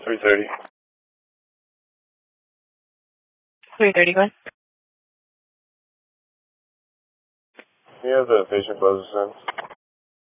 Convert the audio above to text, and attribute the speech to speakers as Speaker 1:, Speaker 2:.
Speaker 1: 3:30.
Speaker 2: 3:31.
Speaker 1: Can you have the patient buzzer sent?